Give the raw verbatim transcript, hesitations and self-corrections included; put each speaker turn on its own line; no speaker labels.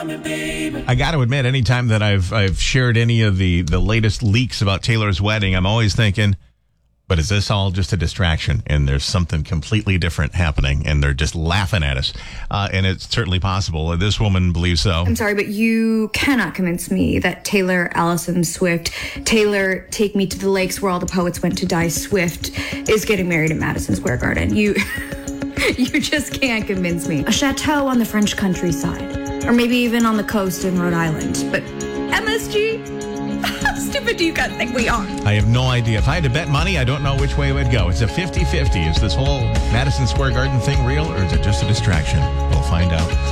I got to admit, anytime that I've I've shared any of the, the latest leaks about Taylor's wedding, I'm always thinking, but is this all just a distraction? And there's something completely different happening, and they're just laughing at us. Uh, and it's certainly possible. This woman believes so.
I'm sorry, but you cannot convince me that Taylor Allison Swift, Taylor Take Me to the Lakes Where All the Poets Went to Die Swift, is getting married at Madison Square Garden. You, you just can't convince me. A chateau on the French countryside, or maybe even on the coast in Rhode Island. But M S G? How stupid do you guys think we are?
I have no idea. If I had to bet money, I don't know which way it would go. It's a fifty-fifty. Is this whole Madison Square Garden thing real, or is it just a distraction? We'll find out.